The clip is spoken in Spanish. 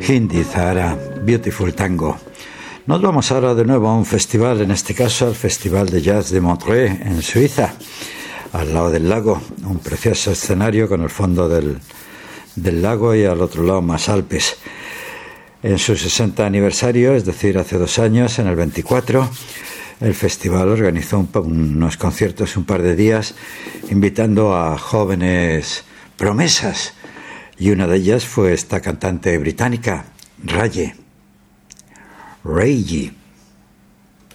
Hindi, Zahara, Beautiful Tango. Nos vamos ahora de nuevo a un festival, en este caso al Festival de Jazz de Montreux, en Suiza, al lado del lago, un precioso escenario con el fondo del lago y al otro lado más Alpes. En su 60 aniversario, es decir, hace 2 años, en el 24, el festival organizó unos conciertos un par de días, invitando a jóvenes promesas, y una de ellas fue esta cantante británica, Raye.